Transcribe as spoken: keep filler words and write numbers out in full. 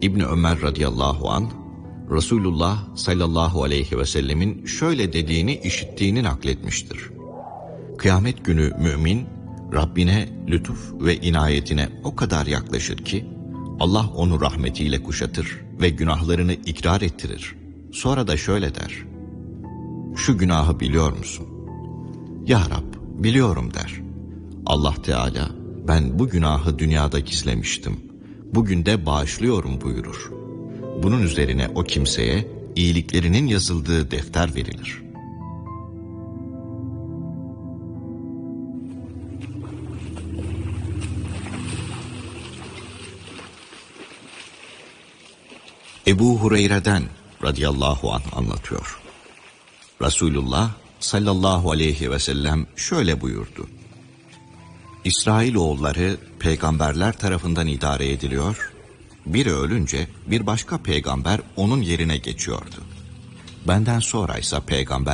İbni Ömer radıyallahu anh, Resulullah sallallahu aleyhi ve sellemin şöyle dediğini işittiğini nakletmiştir. Kıyamet günü mümin, Rabbine lütuf ve inayetine o kadar yaklaşır ki, Allah onu rahmetiyle kuşatır ve günahlarını ikrar ettirir. Sonra da şöyle der: şu günahı biliyor musun? Ya Rab, biliyorum der. Allah Teala, ben bu günahı dünyada gizlemiştim, bugün de bağışlıyorum buyurur. Bunun üzerine o kimseye iyiliklerinin yazıldığı defter verilir. Ebu Hureyre'den radıyallahu anh anlatıyor. Resulullah sallallahu aleyhi ve sellem şöyle buyurdu: İsrailoğulları peygamberler tarafından idare ediliyor, biri ölünce bir başka peygamber onun yerine geçiyordu. Benden sonra ise peygamber